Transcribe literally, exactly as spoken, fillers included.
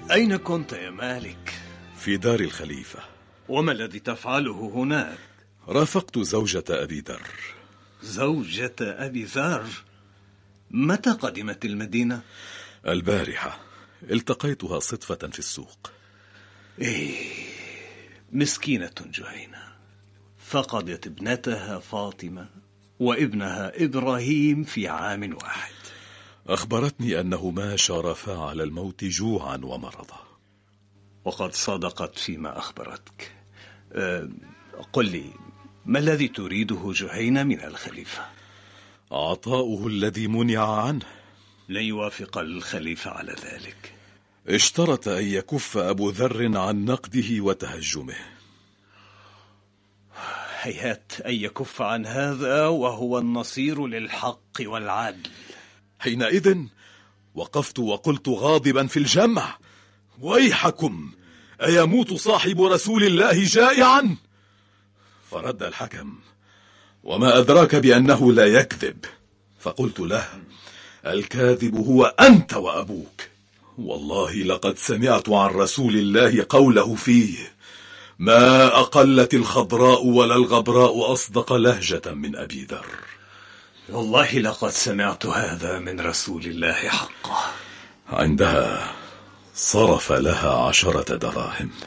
أين كنت يا مالك؟ في دار الخليفة. وما الذي تفعله هناك؟ رافقت زوجة أبي ذر. زوجة أبي ذر؟ متى قدمت المدينة؟ البارحة، التقيتها صدفة في السوق. إيه، مسكينة جهينة، فقدت ابنتها فاطمة وابنها إبراهيم في عام واحد. أخبرتني أنهما شارفا على الموت جوعا ومرضا. وقد صدقت فيما أخبرتك. أه قل لي، ما الذي تريده جهينة من الخليفة؟ عطاؤه الذي منع عنه. لن يوافق الخليفة على ذلك. اشترط أن يكف أبو ذر عن نقده وتهجمه. هيهات أن يكف عن هذا وهو النصير للحق والعدل. حينئذ وقفت وقلت غاضبا في الجمع: ويحكم، أيموت صاحب رسول الله جائعا؟ فرد الحكم: وما أدراك بأنه لا يكذب؟ فقلت له: الكاذب هو أنت وأبوك. والله لقد سمعت عن رسول الله قوله فيه: ما أقلت الخضراء ولا الغبراء أصدق لهجة من أبي ذر. والله لقد سمعت هذا من رسول الله حقا. عندها صرف لها عشرة دراهم.